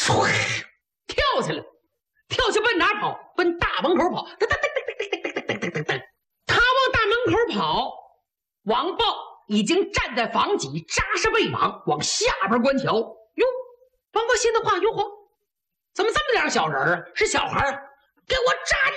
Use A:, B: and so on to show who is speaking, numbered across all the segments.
A: 唰跳起来，跳去奔哪儿跑？奔大门口跑。他往大门口跑，王豹已经站在房脊，扎实背膀往下边观瞧。哟，王豹心里话：哟呵，怎么这么点小人啊？是小孩啊！给我站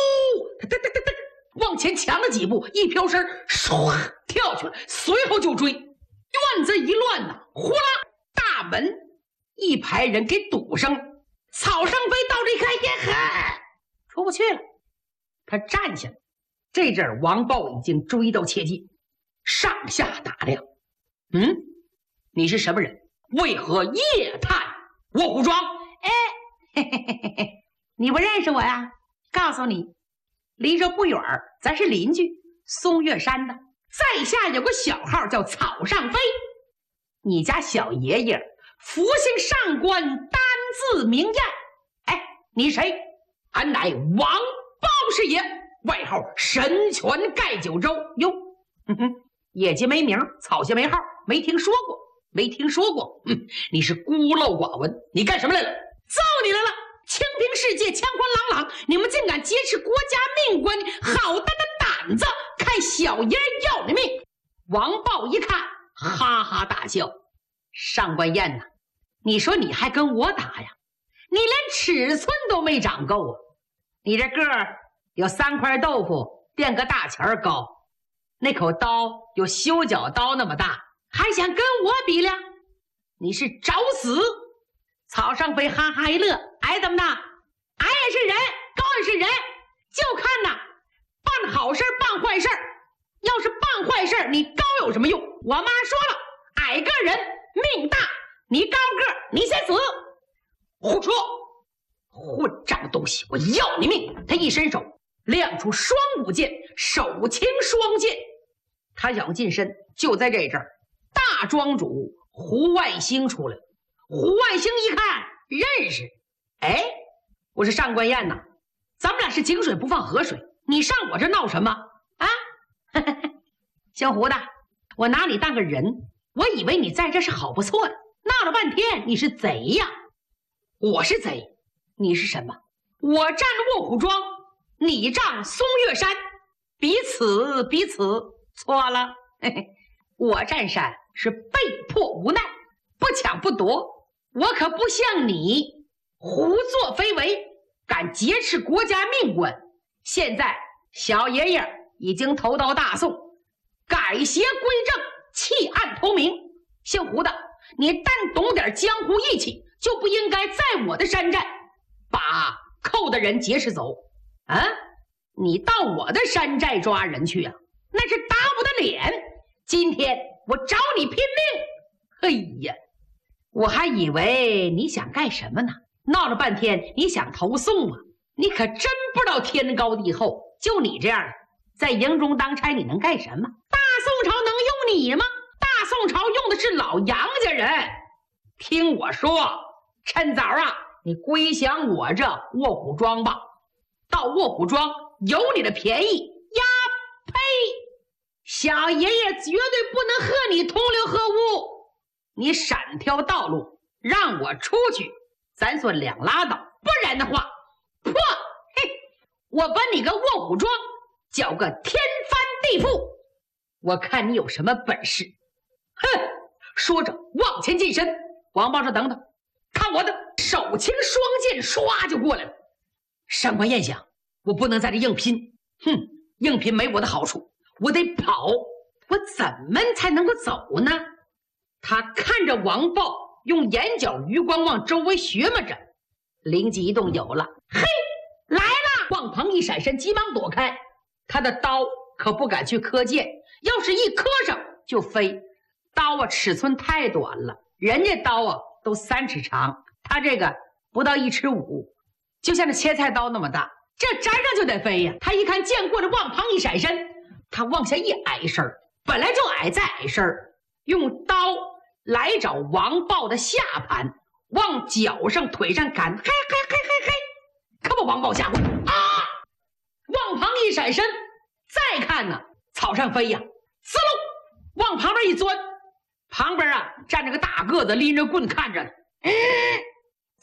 A: 住！往前抢了几步，一飘身，唰跳去了，随后就追。院子一乱呐，呼啦，大门一排人给堵上了。草上飞到这一看，耶呵，出不去了。他站下了。这阵儿王豹已经追到切近，上下打量。你是什么人？为何夜探卧虎庄？嘿，你不认识我呀？告诉你，离这不远咱是邻居，松岳山的。在下有个小号叫草上飞，你家小爷爷福星上官，单字明艳。你谁？俺乃王豹是也，外号神拳盖九州。哟，野鸡没名，草鞋没号，没听说过。你是孤陋寡闻，你干什么来了？揍你来了！清平世界，枪宽朗朗，你们竟敢劫持国家命官，好大的胆子！看小爷要你命！王豹一看，哈哈大笑。上官燕呐，你说你还跟我打呀？你连尺寸都没长够啊！你这个儿有3块豆腐垫个大钱高，那口刀有修脚刀那么大，还想跟我比了？你是找死！草上飞哈哈一乐，怎么的？俺也是人，高也是人，就看呐，办好事办坏事。要是办坏事，你高有什么用？我妈说了，矮个人命大，你高个你先死。胡说！混账东西，我要你命！他一伸手，亮出双股剑，手擎双剑。他咬近身，就在这阵儿，大庄主胡万兴出来了。胡万兴一看，认识。我是上官燕呐，咱们俩是井水不犯河水，你上我这闹什么啊？姓胡的，我拿你当个人，我以为你在这是好不错的，闹了半天你是贼呀！我是贼，你是什么？我占卧虎庄，你占松岳山，彼此错了。我占山是被迫无奈，不抢不夺，我可不像你胡作非为，敢劫持国家命官。现在小爷爷已经投到大宋，改邪归正，弃暗投明。姓胡的，你但懂点江湖义气，就不应该在我的山寨把扣的人劫持走啊！你到我的山寨抓人去啊，那是打我的脸。今天我找你拼命！我还以为你想干什么呢？闹了半天你想投宋啊？你可真不知道天高地厚。就你这样的，在营中当差，你能干什么？大宋朝能用你吗？大宋朝用的是老杨家人。听我说，趁早啊，你归降我这卧虎庄吧。到卧虎庄有你的便宜呀！呸！小爷爷绝对不能和你同流合污。你闪条道路，让我出去，咱算两拉倒。不然的话，我把你个卧虎庄搅个天翻地覆，我看你有什么本事！说着往前近身。王豹说：“等等，看我的！”手擎双剑，唰就过来了。上官燕想，我不能在这硬拼，硬拼没我的好处，我得跑。我怎么才能够走呢？他看着王豹，用眼角余光往周围寻摸着，灵机一动，有了。来了！王鹏一闪身，急忙躲开。他的刀可不敢去磕剑，要是一磕上就飞。刀啊，尺寸太短了，人家刀啊都3尺长，他这个不到1尺5，就像这切菜刀那么大，这粘上就得飞呀。他一看剑过了，王鹏一闪身，他往下一矮身，本来就矮，再矮身，用刀来找王豹的下盘，往脚上腿上赶，可把王豹吓坏啊！往旁一闪身，再看呢，草上飞呀，滋溜往旁边一钻，旁边啊站着个大个子，拎着棍看着呢。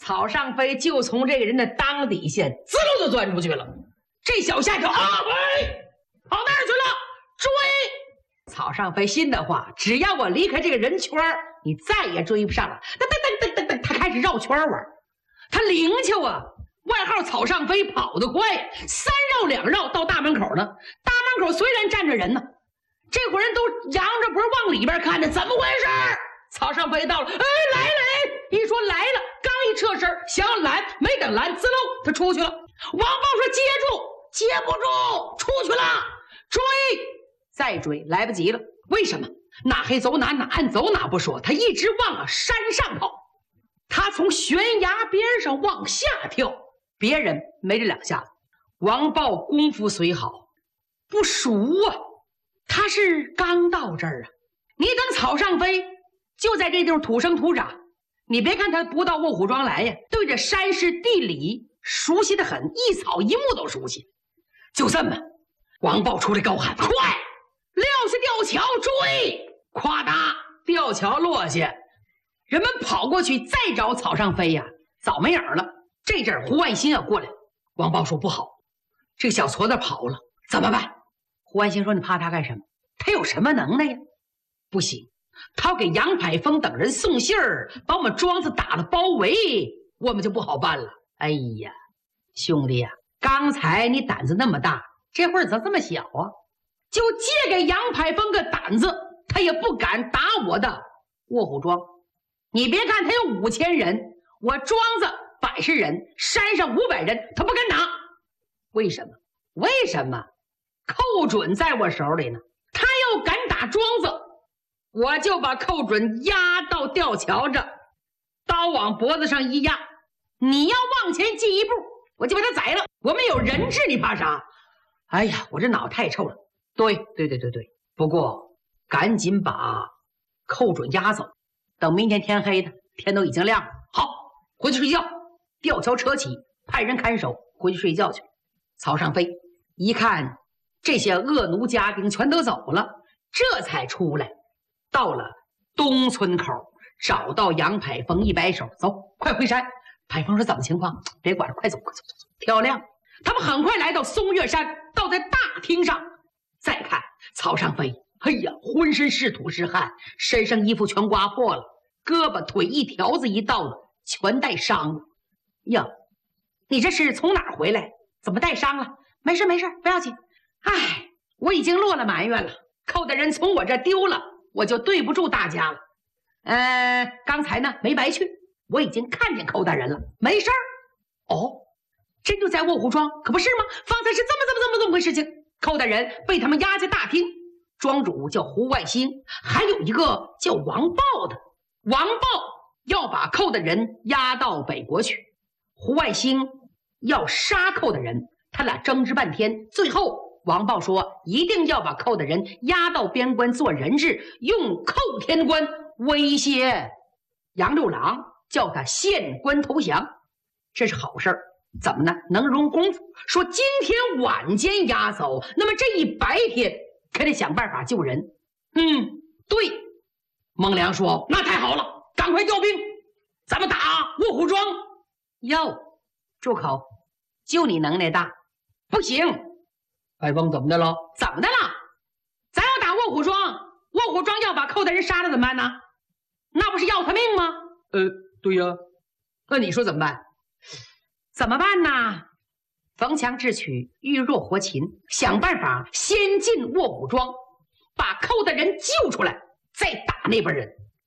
A: 草上飞就从这个人的裆底下滋溜就钻出去了。这小下条啊，跑哪儿去了？追！草上飞心的话，只要我离开这个人圈，你再也追不上了。噔，他开始绕圈玩，他灵巧啊，外号草上飞，跑得快，3绕2绕到大门口呢。大门口虽然站着人呢，这伙人都扬着脖往里边看着，怎么回事？草上飞到了，哎，来了！一说来了，刚一撤身想要拦，没等拦，滋溜他出去了。王豹说接住，接不住，出去了，追，再追来不及了。为什么？哪黑走哪，哪暗走哪不说，他一直往山上跑。他从悬崖边上往下跳，别人没这2下子。王豹功夫虽好，不熟啊，他是刚到这儿啊。你等草上飞就在这地方土生土长，你别看他不到卧虎庄来呀，对着山势地理熟悉的很，一草一木都熟悉。就这么，王豹出来高喊：快，撂下吊桥，追！夸嗒，吊桥落下，人们跑过去再找草上飞呀，早没影了。这阵胡万兴要过来，王豹说不好，这个小矬子跑了，怎么办？胡万兴说你怕他干什么？他有什么能耐呀？不行，他要给杨排风等人送信儿，把我们庄子打了包围，我们就不好办了。哎呀，兄弟呀，刚才你胆子那么大，这会儿怎么这么小啊？就借给杨排风个胆子，他也不敢打我的卧虎庄。你别看他有5000人，我庄子100人，山上500人，他不敢打。为什么？为什么？寇准在我手里呢，他要敢打庄子，我就把寇准压到吊桥这，刀往脖子上一压，你要往前进一步，我就把他宰了。我们有人质，你怕啥？哎呀，我这脑太臭了。对，不过赶紧把寇准押走，等明天天黑的，天都已经亮了。好，回去睡觉。吊桥扯起，派人看守，回去睡觉去。草上飞一看这些恶奴家丁全都走了，这才出来，到了东村口，找到杨排风，一摆手，走，快回山。排风说怎么情况？别管了，快走。天亮，他们很快来到松岳山，倒在大厅上。再看草上飞，哎呀，浑身是土是汗，身上衣服全刮破了，胳膊腿一条子一道的全带伤了。呀，你这是从哪儿回来？怎么带伤了？没事，不要紧。哎，我已经落了埋怨了，寇大人从我这丢了，我就对不住大家了。刚才呢没白去，我已经看见寇大人了，没事儿。哦，真就在卧虎庄，可不是吗？方才是这么回事情。寇大人被他们押在大厅，庄主叫胡万兴，还有一个叫王豹的。王豹要把寇大人押到北国去，胡万兴要杀寇大人，他俩争执半天，最后王豹说一定要把寇大人押到边关做人质，用寇天官威胁杨六郎，叫他献官投降。这是好事儿，怎么呢？能容功夫。说今天晚间押走，那么这一白天可得想办法救人。对。孟良说那太好了，赶快调兵，咱们打卧虎庄。哟，住口，就你能耐大。不行。排风怎么的了？怎么的了？咱要打卧虎庄，卧虎庄要把寇大人杀了怎么办呢？那不是要他命吗？对呀。那你说怎么办？怎么办呢？逢强智取，遇弱活擒，想办法先进卧虎庄，把寇大人救出来，再打那边人。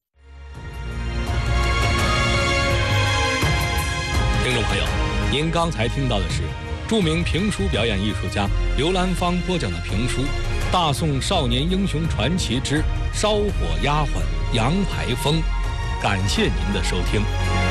B: 听众朋友，您刚才听到的是著名评书表演艺术家刘兰芳播讲的评书《大宋少年英雄传奇之烧火丫鬟杨排风》，感谢您的收听。